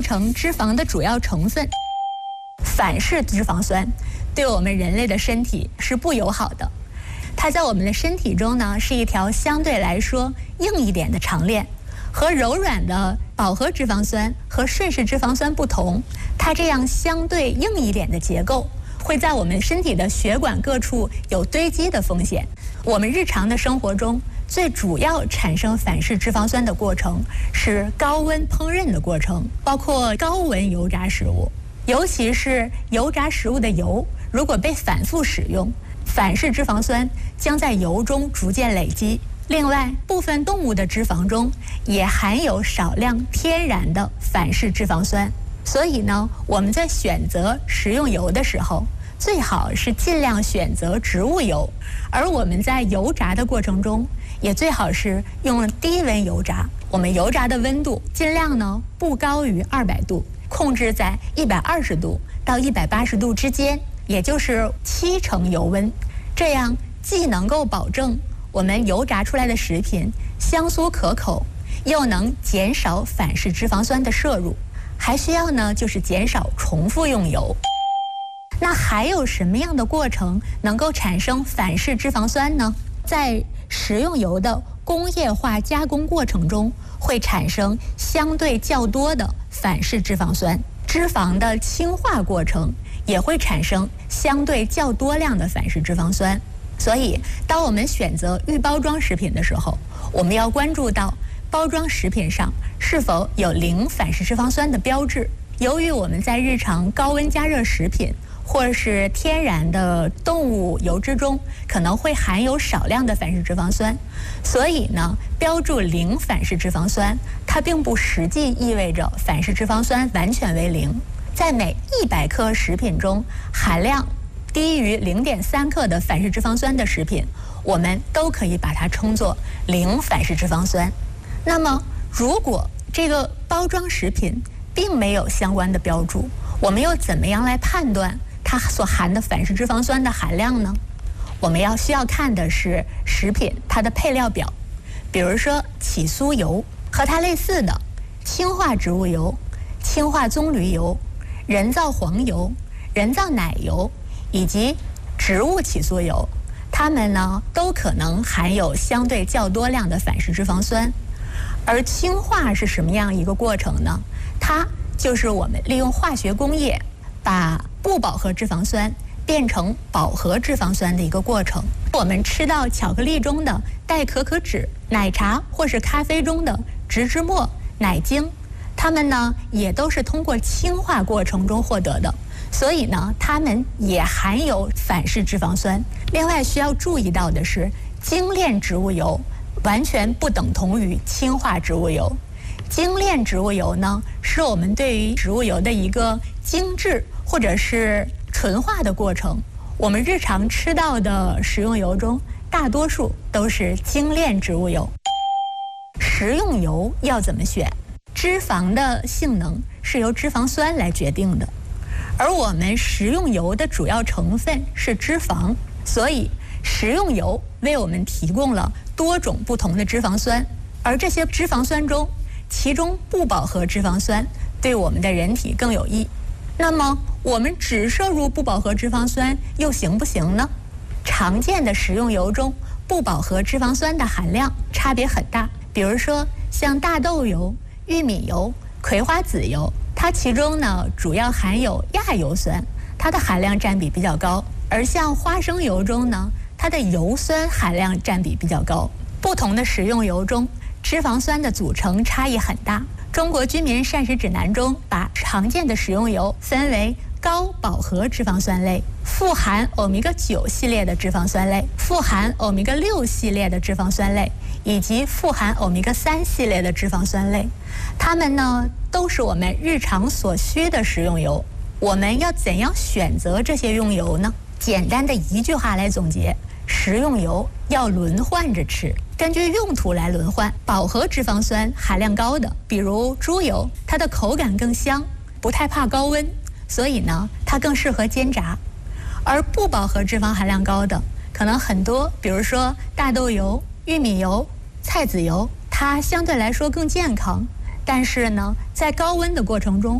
成脂肪的主要成分反式脂肪酸对我们人类的身体是不友好的。它在我们的身体中呢，是一条相对来说硬一点的长链，和柔软的饱和脂肪酸和顺势脂肪酸不同，它这样相对硬一点的结构会在我们身体的血管各处有堆积的风险。我们日常的生活中最主要产生反式脂肪酸的过程是高温烹饪的过程，包括高温油炸食物，尤其是油炸食物的油如果被反复使用，反式脂肪酸将在油中逐渐累积。另外，部分动物的脂肪中也含有少量天然的反式脂肪酸，所以呢，我们在选择食用油的时候，最好是尽量选择植物油，而我们在油炸的过程中，也最好是用低温油炸。我们油炸的温度尽量呢不高于200度，控制在120度到180度之间，也就是70%油温，这样既能够保证我们油炸出来的食品香酥可口，又能减少反式脂肪酸的摄入，还需要呢就是减少重复用油。那还有什么样的过程能够产生反式脂肪酸呢？在食用油的工业化加工过程中，会产生相对较多的反式脂肪酸。脂肪的氢化过程也会产生相对较多量的反式脂肪酸。所以，当我们选择预包装食品的时候，我们要关注到包装食品上是否有零反式脂肪酸的标志。由于我们在日常高温加热食品或者是天然的动物油脂中可能会含有少量的反式脂肪酸，所以呢，标注零反式脂肪酸，它并不实际意味着反式脂肪酸完全为零。在每100克食品中含量低于0.3克的反式脂肪酸的食品，我们都可以把它称作零反式脂肪酸。那么，如果这个包装食品并没有相关的标注，我们又怎么样来判断它所含的反式脂肪酸的含量呢？我们需要看的是食品它的配料表，比如说起酥油，和它类似的氢化植物油、氢化棕榈油、人造黄油、人造奶油以及植物起酥油，它们呢都可能含有相对较多量的反式脂肪酸。而氢化是什么样一个过程呢？它就是我们利用化学工业把不饱和脂肪酸变成饱和脂肪酸的一个过程。我们吃到巧克力中的代可可脂、奶茶或是咖啡中的植脂末、奶精，它们呢也都是通过氢化过程中获得的，所以呢它们也含有反式脂肪酸。另外需要注意到的是，精炼植物油完全不等同于氢化植物油。精炼植物油呢，是我们对于植物油的一个精制或者是纯化的过程。我们日常吃到的食用油中，大多数都是精炼植物油。食用油要怎么选？脂肪的性能是由脂肪酸来决定的，而我们食用油的主要成分是脂肪，所以食用油为我们提供了多种不同的脂肪酸，而这些脂肪酸中，其中不饱和脂肪酸对我们的人体更有益。那么我们只摄入不饱和脂肪酸又行不行呢？常见的食用油中不饱和脂肪酸的含量差别很大，比如说像大豆油、玉米油、葵花籽油，它其中呢主要含有亚油酸，它的含量占比比较高。而像花生油中呢，它的油酸含量占比比较高。不同的食用油中脂肪酸的组成差异很大。中国居民膳食指南中把常见的食用油分为高饱和脂肪酸类、富含欧米伽9系列的脂肪酸类、富含欧米伽6系列的脂肪酸类以及富含欧米伽3系列的脂肪酸类。它们呢都是我们日常所需的食用油。我们要怎样选择这些用油呢？简单的一句话来总结，食用油要轮换着吃，根据用途来轮换。饱和脂肪酸含量高的，比如猪油，它的口感更香，不太怕高温，所以呢它更适合煎炸。而不饱和脂肪含量高的可能很多，比如说大豆油、玉米油、菜籽油，它相对来说更健康，但是呢在高温的过程中